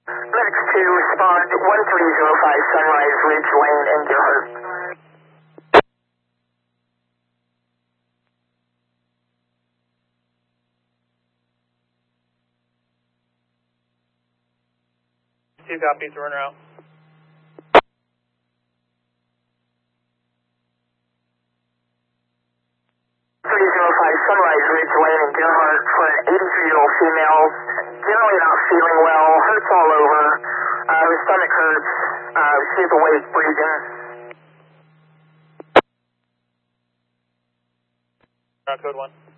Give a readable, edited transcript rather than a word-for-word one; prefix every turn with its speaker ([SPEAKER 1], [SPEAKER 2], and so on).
[SPEAKER 1] Medics 2, respond 1305 Sunrise Ridge Lane in Gerhardt.
[SPEAKER 2] Two copies, run out.
[SPEAKER 1] 305 Sunrise Ridge Lane in Gerhardt for an 83-year-old female, generally not feeling well, hurts all over, her stomach hurts, she's awake, breathing.
[SPEAKER 2] Code 1.